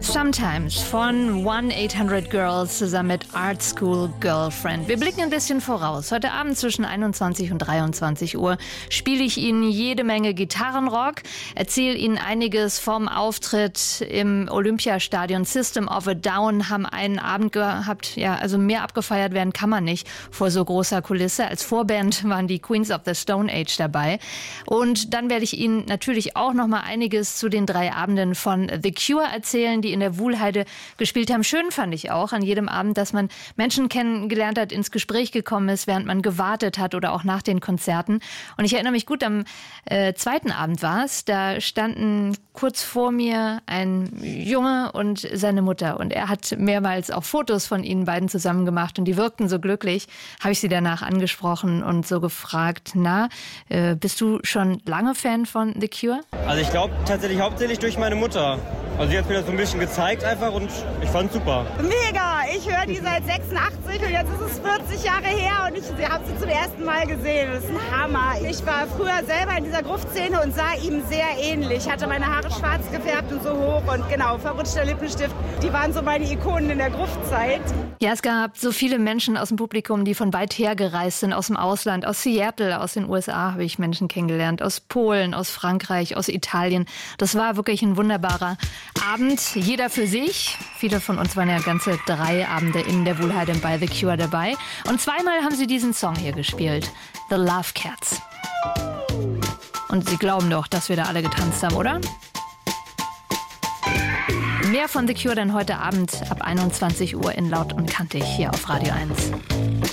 Sometimes von 1-800-Girls zusammen mit Art School Girlfriend. Wir blicken ein bisschen voraus. Heute Abend zwischen 21 und 23 Uhr spiele ich Ihnen jede Menge Gitarrenrock, erzähle Ihnen einiges vom Auftritt im Olympiastadion. System of a Down haben einen Abend gehabt, ja, also mehr abgefeiert werden kann man nicht vor so großer Kulisse. Als Vorband waren die Queens of the Stone Age dabei. Und dann werde ich Ihnen natürlich auch noch mal einiges zu den 3 Abenden von The Cure erzählen, die in der Wuhlheide gespielt haben. Schön fand ich auch an jedem Abend, dass man Menschen kennengelernt hat, ins Gespräch gekommen ist, während man gewartet hat oder auch nach den Konzerten. Und ich erinnere mich gut, am zweiten Abend war es, da standen kurz vor mir ein Junge und seine Mutter. Und er hat mehrmals auch Fotos von ihnen beiden zusammen gemacht und die wirkten so glücklich. Habe ich sie danach angesprochen und so gefragt, bist du schon lange Fan von The Cure? Also ich glaube tatsächlich hauptsächlich durch meine Mutter. Also sie hat mir das so ein bisschen gezeigt einfach und ich fand's super. Mega! Ich höre die seit 86 und jetzt ist es 40 Jahre her und ich habe sie zum ersten Mal gesehen. Das ist ein Hammer. Ich war früher selber in dieser Gruftszene und sah ihm sehr ähnlich. Ich hatte meine Haare schwarz gefärbt und so hoch und genau, verrutschter Lippenstift. Die waren so meine Ikonen in der Gruftzeit. Ja, es gab so viele Menschen aus dem Publikum, die von weit her gereist sind, aus dem Ausland, aus Seattle, aus den USA habe ich Menschen kennengelernt, aus Polen, aus Frankreich, aus Italien. Das war wirklich ein wunderbarer Abend, jeder für sich. Viele von uns waren ja ganze 3 Abende in der Wuhlheide bei The Cure dabei. Und zweimal haben sie diesen Song hier gespielt, The Love Cats. Und Sie glauben doch, dass wir da alle getanzt haben, oder? Mehr von The Cure dann heute Abend ab 21 Uhr in Laut und Kantig hier auf Radio 1.